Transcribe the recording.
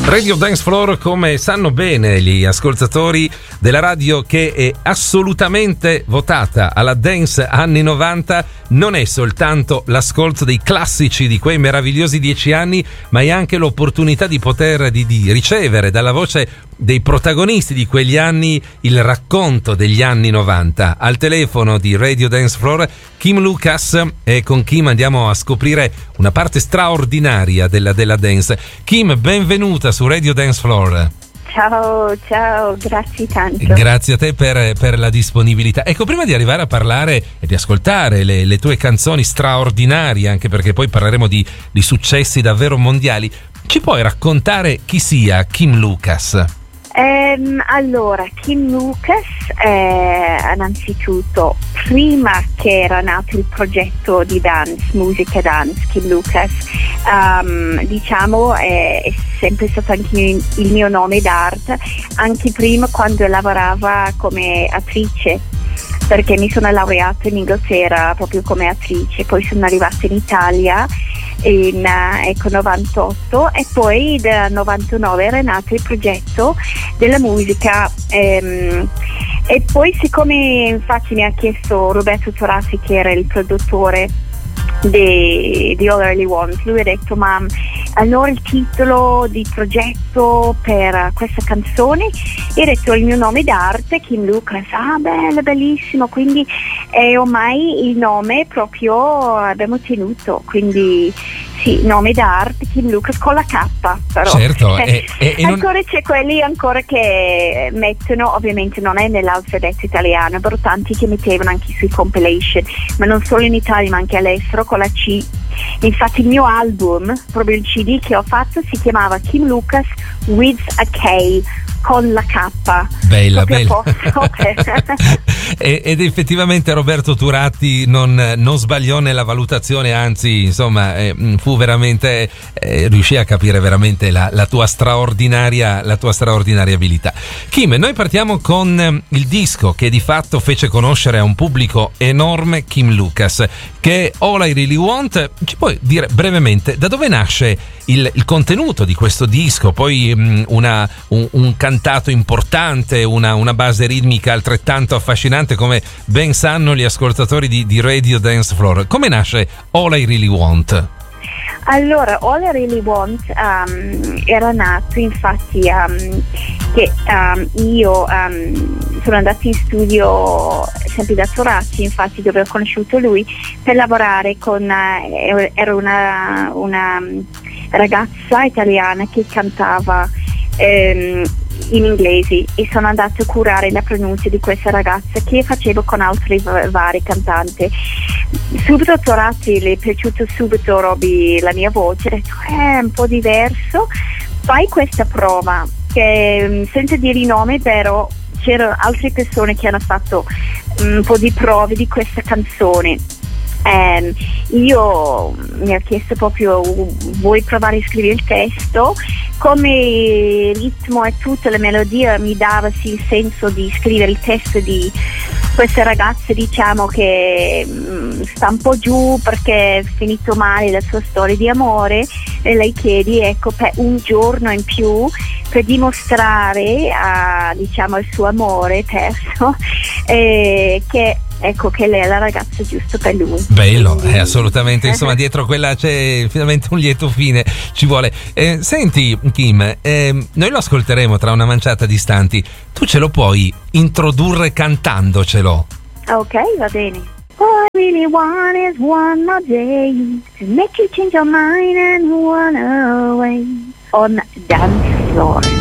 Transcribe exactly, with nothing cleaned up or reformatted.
Radio Dance Floor, come sanno bene gli ascoltatori della radio che è assolutamente votata alla dance anni novanta, non è soltanto l'ascolto dei classici di quei meravigliosi dieci anni, ma è anche l'opportunità di poter di, di ricevere dalla voce dei protagonisti di quegli anni il racconto degli anni novanta. Al telefono di Radio Dance Floor Kim Lucas, e con Kim andiamo a scoprire una parte straordinaria della, della dance. Kim, benvenuta su Radio Dance Floor. Ciao, ciao, grazie tanto. Grazie a te per, per la disponibilità. Ecco, prima di arrivare a parlare e di ascoltare le, le tue canzoni straordinarie, anche perché poi parleremo di, di successi davvero mondiali, ci puoi raccontare chi sia Kim Lucas? Um, allora, Kim Lucas è innanzitutto, prima che era nato il progetto di dance, musica dance, Kim Lucas, um, diciamo è, è sempre stato anche il mio nome d'arte, anche prima quando lavorava come attrice, perché mi sono laureata in Inghilterra proprio come attrice, poi sono arrivata in Italia in uh, ecco, novantotto, e poi nel novantanove era nato il progetto della musica, ehm, e poi siccome infatti mi ha chiesto Roberto Torazzi, che era il produttore di, di All I Really Want, lui ha detto: ma allora il titolo di progetto per questa canzone? E ho detto il mio nome d'arte, Kim Lucas. Ah, bello, bellissimo, quindi è ormai il nome proprio abbiamo tenuto, quindi sì, nome d'arte Kim Lucas con la K, però certo, e, e, e ancora non... c'è quelli ancora che mettono, ovviamente non è nell'alfabeto italiano, però tanti che mettevano anche sui compilation, ma non solo in Italia ma anche all'estero, con la C. Infatti il mio album, proprio il C D che ho fatto, si chiamava Kim Lucas with a K, con la K. Bella, bella. Ed effettivamente Roberto Turatti non, non sbagliò nella valutazione, anzi, insomma, eh, fu veramente, eh, riuscì a capire veramente la, la tua straordinaria la tua straordinaria abilità. Kim, noi partiamo con il disco che di fatto fece conoscere a un pubblico enorme Kim Lucas, che è All I Really Want. Ci puoi dire brevemente da dove nasce il, il contenuto di questo disco? Poi mh, una, un, un cantato importante, una, una base ritmica altrettanto affascinante, come ben sanno gli ascoltatori di, di Radio Dance Floor. Come nasce All I Really Want? Allora, All I Really Want um, era nato infatti um, che um, io um, sono andata in studio sempre da Torazzi, infatti, dove ho conosciuto lui, per lavorare con uh, era una, una ragazza italiana che cantava um, in inglese, e sono andata a curare la pronuncia di questa ragazza che facevo con altri v- vari cantanti. Subito Torazzi le è piaciuto subito Roby la mia voce, ha detto è un po' diverso, fai questa prova, che senza dire i nomi, però c'erano altre persone che hanno fatto un po' di prove di questa canzone. Um, io mi ha chiesto proprio: vuoi provare a scrivere il testo? Come ritmo e tutta la melodia mi dava sì il senso di scrivere il testo di questa ragazza, diciamo, che mh, sta un po' giù perché è finito male la sua storia di amore, e lei chiede, ecco, per un giorno in più per dimostrare a, diciamo, il suo amore perso, eh, che ecco che lei è la ragazza giusta per lui. Bello, eh, assolutamente, insomma dietro quella c'è finalmente un lieto fine, ci vuole. Eh, senti Kim, eh, noi lo ascolteremo tra una manciata di istanti, tu ce lo puoi introdurre cantandocelo? Ok, va bene. All I really want is one more day to make you change your mind and run away on dance floor.